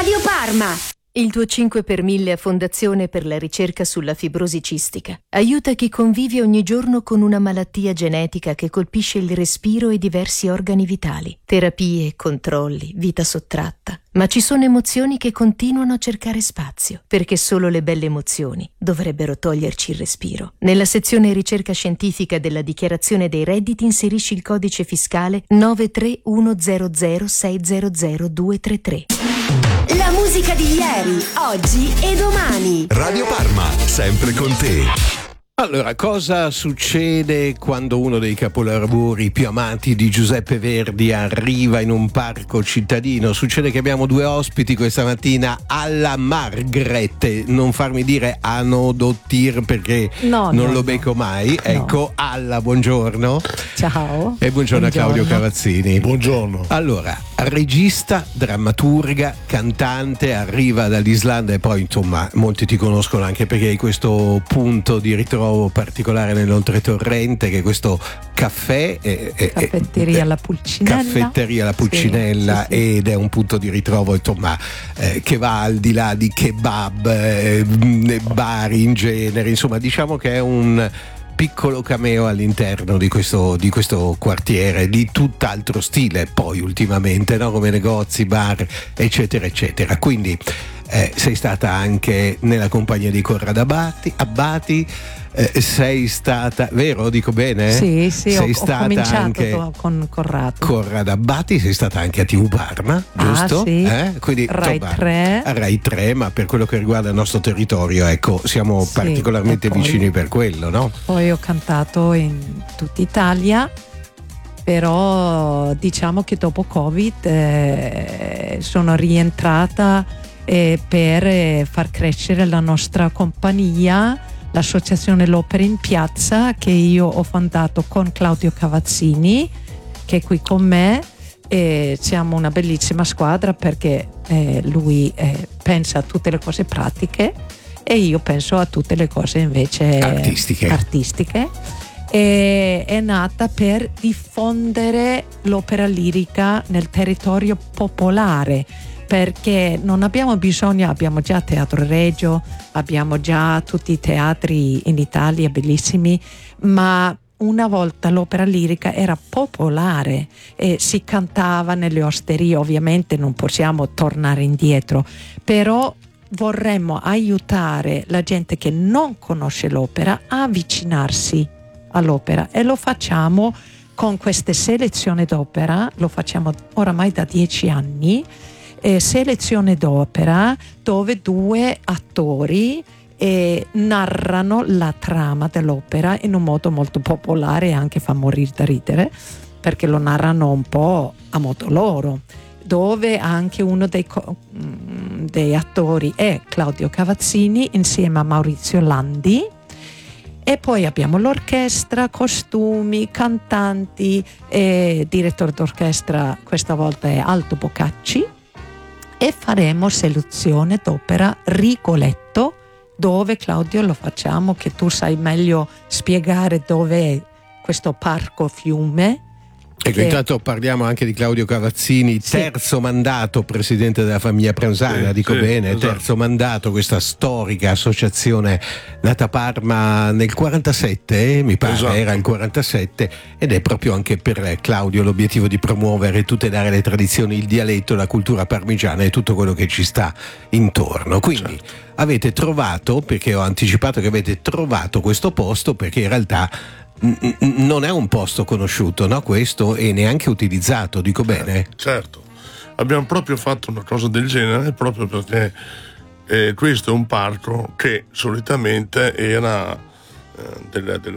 Radio Parma. Il tuo 5 per 1000 a Fondazione per la ricerca sulla fibrosi cistica aiuta chi convive ogni giorno con una malattia genetica che colpisce il respiro e diversi organi vitali. Terapie, controlli, vita sottratta. Ma ci sono emozioni che continuano a cercare spazio, perché solo le belle emozioni dovrebbero toglierci il respiro. Nella sezione ricerca scientifica della dichiarazione dei redditi inserisci il codice fiscale 93100600233. La musica di ieri, oggi e domani. Radio Parma, sempre con te. Allora, cosa succede quando uno dei capolavori più amati di Giuseppe Verdi arriva in un parco cittadino? Succede che abbiamo due ospiti questa mattina alla Margret, non farmi dire Anodottir perché non lo becco mai. Ecco, Alla, buongiorno. Ciao. E buongiorno a Claudio Cavazzini. Buongiorno. Allora, regista, drammaturga, cantante, arriva dall'Islanda e poi insomma molti ti conoscono anche perché hai questo punto di ritrovo particolare nell'Oltretorrente che è questo caffè Caffetteria La Pulcinella, sì. Ed è un punto di ritrovo insomma che va al di là di kebab, bar in genere, insomma diciamo che è un piccolo cameo all'interno di questo quartiere di tutt'altro stile poi ultimamente, no? Come negozi, bar eccetera eccetera. Quindi sei stata anche nella compagnia di Corrado Abbati, sei stata, vero? Dico bene? Sì, sei stata ho cominciato anche con Corrado Abbati, sei stata anche a TV Parma, giusto? Sì. Quindi Rai 3. A Rai 3, ma per quello che riguarda il nostro territorio, ecco, siamo particolarmente vicini per quello, no? Poi ho cantato in tutta Italia, però diciamo che dopo Covid sono rientrata per far crescere la nostra compagnia, l'associazione L'Opera in Piazza, che io ho fondato con Claudio Cavazzini, che è qui con me, e siamo una bellissima squadra perché lui pensa a tutte le cose pratiche e io penso a tutte le cose invece artistiche. E è nata per diffondere l'opera lirica nel territorio popolare, perché non abbiamo bisogno, abbiamo già Teatro Regio, abbiamo già tutti i teatri in Italia bellissimi, ma una volta l'opera lirica era popolare e si cantava nelle osterie. Ovviamente non possiamo tornare indietro, però vorremmo aiutare la gente che non conosce l'opera a avvicinarsi all'opera e lo facciamo con queste selezioni d'opera, lo facciamo oramai da 10 anni. Selezione d'opera dove 2 attori narrano la trama dell'opera in un modo molto popolare e anche fa morire da ridere perché lo narrano un po' a modo loro, dove anche uno dei attori è Claudio Cavazzini insieme a Maurizio Landi, e poi abbiamo l'orchestra, costumi, cantanti, e direttore d'orchestra questa volta è Aldo Boccacci. E faremo selezione d'opera Rigoletto, dove, Claudio, lo facciamo, che tu sai meglio spiegare dove è questo parco fiume. Ecco, intanto parliamo anche di Claudio Cavazzini, terzo mandato presidente della famiglia Pranzana, bene, esatto. Terzo mandato, questa storica associazione nata a Parma nel 47, mi pare, esatto. Era il 47, ed è proprio anche per Claudio l'obiettivo di promuovere e tutelare le tradizioni, il dialetto, la cultura parmigiana e tutto quello che ci sta intorno. Quindi avete trovato, perché ho anticipato che avete trovato questo posto, perché in realtà non è un posto conosciuto, no? Questo, e neanche utilizzato, dico bene? Certo, abbiamo proprio fatto una cosa del genere proprio perché questo è un parco che solitamente era